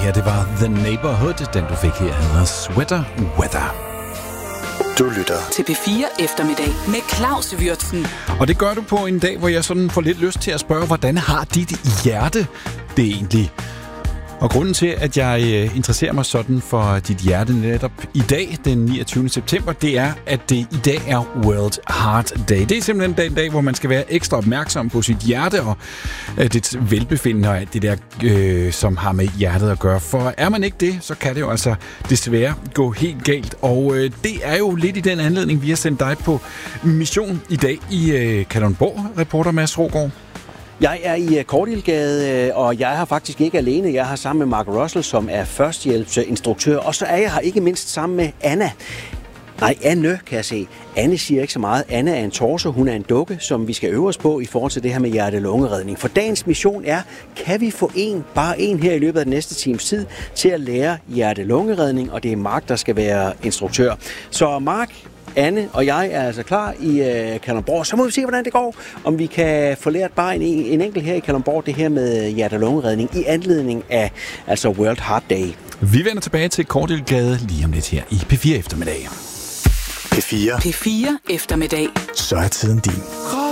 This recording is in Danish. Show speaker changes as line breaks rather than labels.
her, det var The Neighborhood. Den du fik her hedder Sweater Weather.
Du lytter
til P4 Eftermiddag med Claus Würtzen.
Og det gør du på en dag, hvor jeg sådan får lidt lyst til at spørge, hvordan har dit hjerte det egentlig? Og grunden til, at jeg interesserer mig sådan for dit hjerte netop i dag, den 29. september, det er, at det i dag er World Heart Day. Det er simpelthen den dag, hvor man skal være ekstra opmærksom på sit hjerte og dets velbefindende og alt det der, som har med hjertet at gøre. For er man ikke det, så kan det jo altså desværre gå helt galt. Og det er jo lidt i den anledning, vi har sendt dig på mission i dag i Kalundborg, reporter Mads Rogård.
Jeg er i Kortildgade, og jeg har faktisk ikke alene. Jeg har sammen med Mark Russell, som er førstehjælpsinstruktør, og så er jeg her ikke mindst sammen med Anna. Nej, Anne kan jeg se. Anne siger ikke så meget. Anne er en torso, hun er en dukke, som vi skal øve os på i forhold til det her med hjerte-lungeredning. For dagens mission er, kan vi få bare en her i løbet af den næste times tid til at lære hjerte-lungeredning, og det er Mark, der skal være instruktør. Så Mark, Anne og jeg er altså klar i Kalundborg. Så må vi se, hvordan det går. Om vi kan få lært bare en enkelt her i Kalundborg, det her med hjerte-lungeredning i anledning af altså World Heart Day.
Vi vender tilbage til Kortildgade lige om lidt her i P4 Eftermiddag.
P4.
P4 Eftermiddag.
Så er tiden din.